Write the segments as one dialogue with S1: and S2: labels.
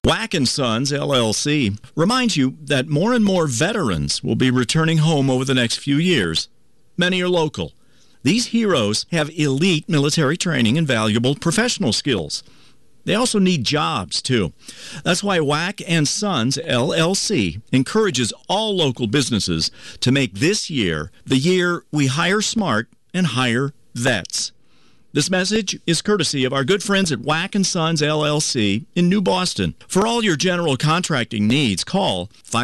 S1: Wack & Sons, LLC, reminds you that more and more veterans will be returning home over the next few years. Many are local. These heroes have elite military training and valuable professional skills. They also need jobs, too. That's why Wack & Sons, LLC, encourages all local businesses to make this year the year we hire smart and hire vets. This message is courtesy of our good friends at Wack & Sons, LLC in New Boston. For all your general contracting needs, call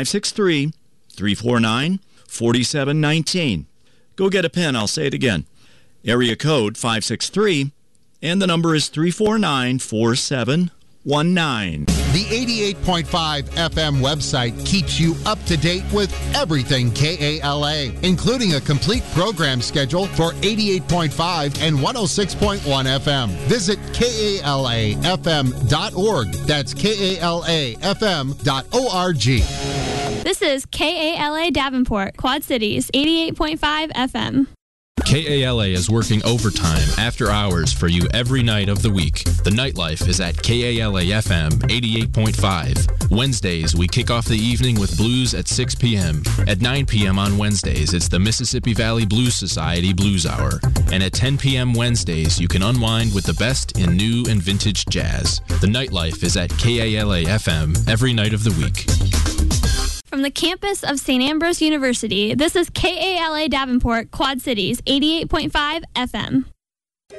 S1: 563-349-4719. Go get a pen. I'll say it again. Area code 563, and the number is 349-4719.
S2: The 88.5 FM website keeps you up to date with everything KALA, including a complete program schedule for 88.5 and 106.1 FM. Visit KALAFM.org. That's KALAFM.org.
S3: This is KALA Davenport, Quad Cities, 88.5 FM.
S4: KALA is working overtime after hours for you every night of the week. The nightlife is at KALA-FM 88.5. Wednesdays, we kick off the evening with blues at 6 p.m. At 9 p.m. on Wednesdays, it's the Mississippi Valley Blues Society Blues Hour. And at 10 p.m. Wednesdays, you can unwind with the best in new and vintage jazz. The nightlife is at KALA-FM every night of the week.
S3: From the campus of St. Ambrose University, this is KALA Davenport, Quad Cities, 88.5 FM.